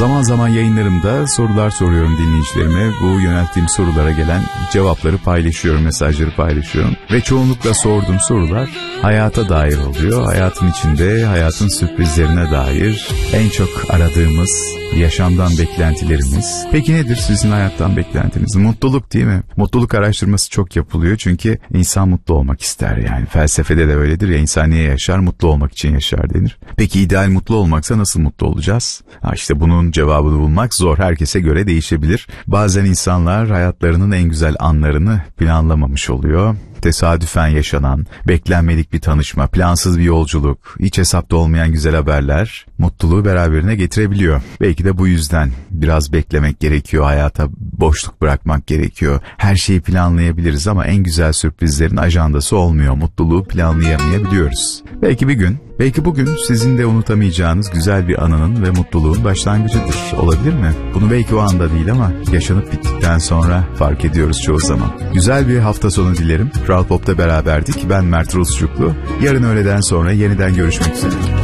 Zaman zaman yayınlarımda sorular soruyorum dinleyicilerime. Bu yönelttiğim sorulara gelen cevapları paylaşıyorum, mesajları paylaşıyorum. Ve çoğunlukla sorduğum sorular hayata dair oluyor. Hayatın içinde, hayatın sürprizlerine dair en çok aradığımız yaşamdan beklentilerimiz. Peki nedir sizin hayattan beklentiniz? Mutluluk değil mi? Mutluluk araştırması çok yapılıyor çünkü insan mutlu olmak ister yani. Felsefede de öyledir ya, insan niye yaşar? Mutlu olmak için yaşar denir. Peki ideal mutlu olmaksa nasıl mutlu olacağız? İşte bunun cevabını bulmak zor. Herkese göre değişebilir. Bazen insanlar hayatlarının en güzel anlarını planlamamış oluyor. Tesadüfen yaşanan, beklenmedik bir tanışma, plansız bir yolculuk, hiç hesapta olmayan güzel haberler mutluluğu beraberine getirebiliyor. Belki de bu yüzden biraz beklemek gerekiyor, hayata boşluk bırakmak gerekiyor. Her şeyi planlayabiliriz ama en güzel sürprizlerin ajandası olmuyor. Mutluluğu planlayamayabiliyoruz. Belki bir gün, belki bugün sizin de unutamayacağınız güzel bir anının ve mutluluğun başlangıcıdır. Olabilir mi? Bunu belki o anda değil ama yaşanıp bittikten sonra fark ediyoruz çoğu zaman. Güzel bir hafta sonu dilerim. Kral Pop'ta beraberdik. Ben Mert Rusçuklu. Yarın öğleden sonra yeniden görüşmek üzere.